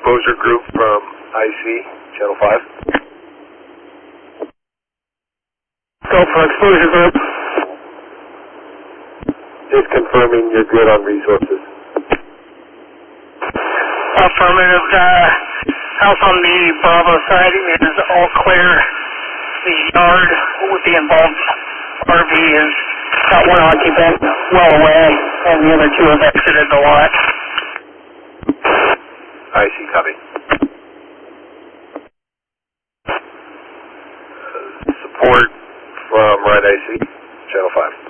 exposure group from IC, channel 5. Go for exposure group. Just confirming you're good on resources. Affirmative. House on the Bravo side is all clear. The yard with the involved RV is got one occupant well away, and the other two have exited the lot. IC, copy. Support from right IC, channel 5.